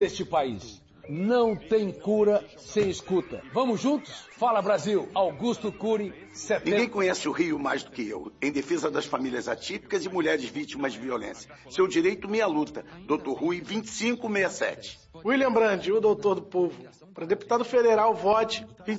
deste país. Não tem cura sem escuta. Vamos juntos? Fala, Brasil. Augusto Cury, 70... Ninguém conhece o Rio mais do que eu. Em defesa das famílias atípicas e mulheres vítimas de violência. Seu direito, minha luta. Dr. Rui, 2567. William Brand, o doutor do povo. Para deputado federal, vote